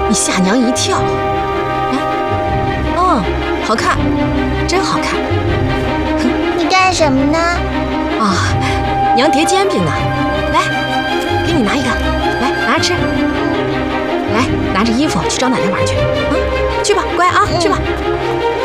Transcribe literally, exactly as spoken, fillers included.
你吓娘一跳。来，嗯，好看，真好看。 你干什么呢？ 啊，娘叠煎饼呢。来，给你拿一个，来拿着吃。来，拿着衣服去找奶奶玩去。啊，去吧，乖啊，去吧。